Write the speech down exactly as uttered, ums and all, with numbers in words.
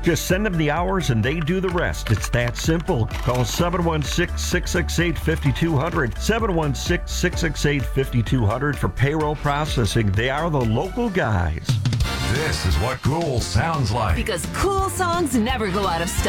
Just send them the hours and they do the rest. It's that simple. Call seven one six, six six eight, five two zero zero, seven one six, six six eight, five two zero zero for payroll processing. They are the local guys. This is what cool sounds like. Because cool songs never go out of style.